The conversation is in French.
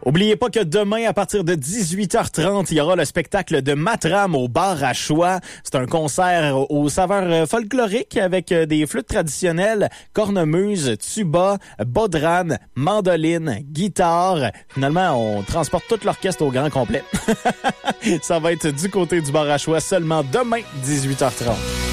Oubliez pas que demain, à partir de 18h30, il y aura le spectacle de Matram au bar à Choix. C'est un concert aux saveurs folkloriques avec des flûtes traditionnelles, cornemuse, tuba, bodhrán, mandoline, guitare. Finalement, on transporte tout l'orchestre au grand complet. Ça va être du côté du bar à Choix seulement demain, 18h30.